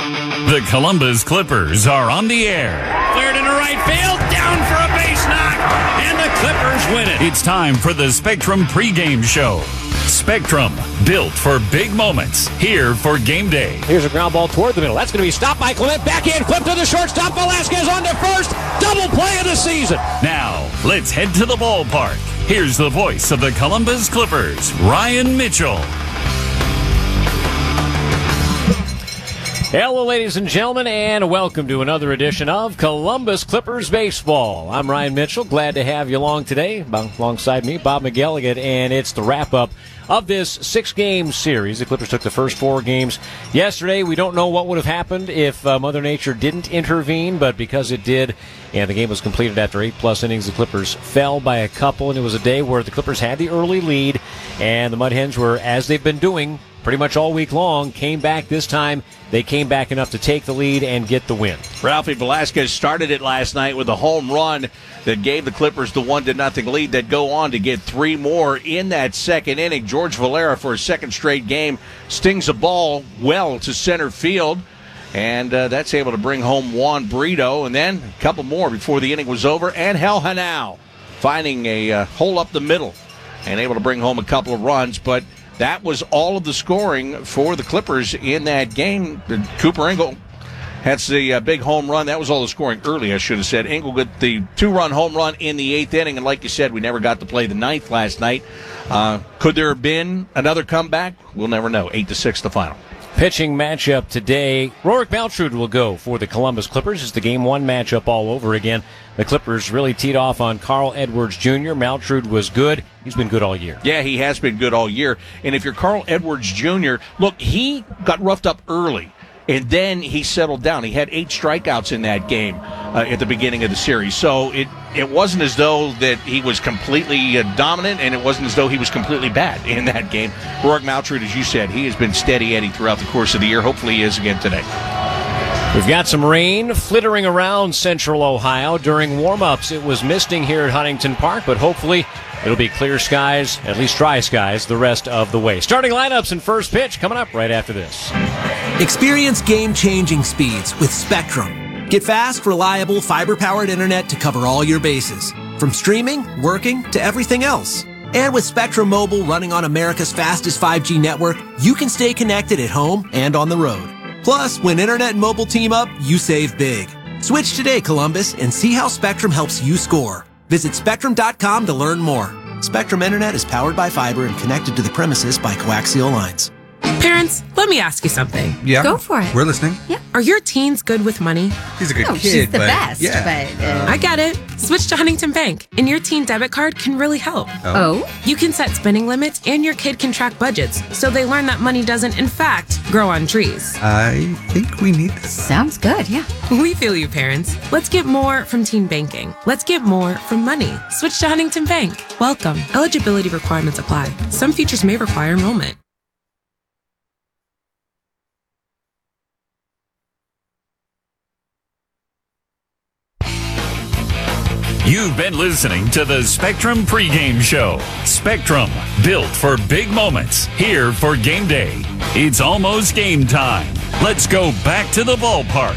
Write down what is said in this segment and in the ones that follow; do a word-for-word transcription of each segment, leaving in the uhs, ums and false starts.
The Columbus Clippers are on the air. Cleared into right field, down for a base knock, and the Clippers win it. It's time for the Spectrum pregame show. Spectrum, built for big moments, here for game day. Here's a ground ball toward the middle. That's going to be stopped by Clement. Backhand flip to the shortstop. Velasquez on to first. Double play of the season. Now, let's head to the ballpark. Here's the voice of the Columbus Clippers, Ryan Mitchell. Hello, ladies and gentlemen, and welcome to another edition of Columbus Clippers Baseball. I'm Ryan Mitchell. Glad to have you along today. Alongside me, Bob McElligott, and it's the wrap-up of this six-game series. The Clippers took the first four games yesterday. We don't know what would have happened if uh, Mother Nature didn't intervene, but because it did, and the game was completed after eight-plus innings, the Clippers fell by a couple, and it was a day where the Clippers had the early lead, and the Mud Hens were, as they've been doing pretty much all week long, came back this time. They came back enough to take the lead and get the win. Ralphie Velasquez started it last night with a home run that gave the Clippers the one to nothing lead. That go on to get three more in that second inning. George Valera, for a second straight game, stings a ball well to center field, and uh, that's able to bring home Juan Brito. And then a couple more before the inning was over. And Hel Hanau finding a uh, hole up the middle and able to bring home a couple of runs. But that was all of the scoring for the Clippers in that game. Cooper Ingle has the uh, big home run. That was all the scoring early, I should have said. Ingle got the two-run home run in the eighth inning, and like you said, we never got to play the ninth last night. Uh, could there have been another comeback? We'll never know. Eight to six, the final. Pitching matchup today, Rorik Maltrud will go for the Columbus Clippers. It's the game one matchup all over again. The Clippers really teed off on Carl Edwards Junior Maltrud was good. He's been good all year. Yeah, he has been good all year. And if you're Carl Edwards Junior, look, he got roughed up early, and then he settled down. He had eight strikeouts in that game uh, at the beginning of the series. So it, it wasn't as though that he was completely uh, dominant, and it wasn't as though he was completely bad in that game. Rorik Maltrud, as you said, he has been steady Eddie throughout the course of the year. Hopefully he is again today. We've got some rain flittering around central Ohio during warm-ups. It was misting here at Huntington Park, but hopefully it'll be clear skies, at least dry skies, the rest of the way. Starting lineups and first pitch coming up right after this. Experience game-changing speeds with Spectrum. Get fast, reliable, fiber-powered internet to cover all your bases, from streaming, working, to everything else. And with Spectrum Mobile running on America's fastest five G network, you can stay connected at home and on the road. Plus, when internet and mobile team up, you save big. Switch today, Columbus, and see how Spectrum helps you score. Visit Spectrum dot com to learn more. Spectrum Internet is powered by fiber and connected to the premises by coaxial lines. Parents, let me ask you something. Yeah. Go for it. We're listening. Yeah. Are your teens good with money? He's a good No, kid, she's the but best, yeah. but... Uh... I get it. Switch to Huntington Bank, and your teen debit card can really help. Oh? You can set spending limits, and your kid can track budgets, so they learn that money doesn't, in fact, grow on trees. I think we need this. Sounds good, yeah. We feel you, parents. Let's get more from teen banking. Let's get more from money. Switch to Huntington Bank. Welcome. Eligibility requirements apply. Some features may require enrollment. You've been listening to the Spectrum pregame show. Spectrum, built for big moments, here for game day. It's almost game time. Let's go back to the ballpark.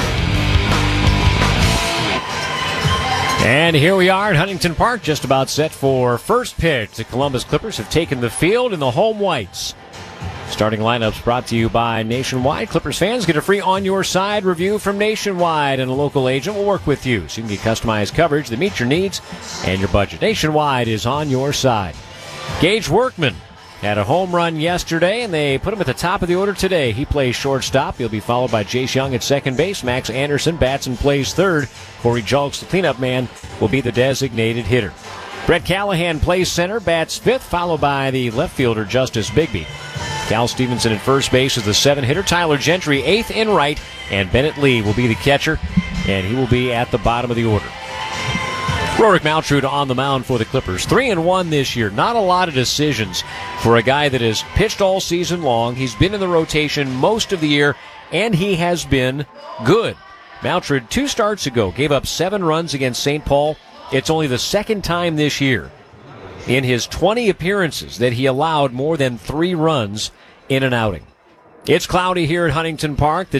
And here we are at Huntington Park, just about set for first pitch. The Columbus Clippers have taken the field in the home whites. Starting lineups brought to you by Nationwide. Clippers fans get a free on-your-side review from Nationwide, and a local agent will work with you so you can get customized coverage that meets your needs and your budget. Nationwide is on your side. Gage Workman had a home run yesterday, and they put him at the top of the order today. He plays shortstop. He'll be followed by Jace Young at second base. Max Anderson bats and plays third. Corey Julks, the cleanup man, will be the designated hitter. Brett Callahan plays center, bats fifth, followed by the left fielder Justice Bigby. Cal Stevenson at first base is the seven hitter. Tyler Gentry eighth in right, and Bennett Lee will be the catcher, and he will be at the bottom of the order. Rorik Maltrud on the mound for the Clippers. Three and one this year. Not a lot of decisions for a guy that has pitched all season long. He's been in the rotation most of the year, and he has been good. Maltrud, two starts ago, gave up seven runs against Saint Paul. It's only the second time this year in his twenty appearances that he allowed more than three runs in an outing. It's cloudy here at Huntington Park. The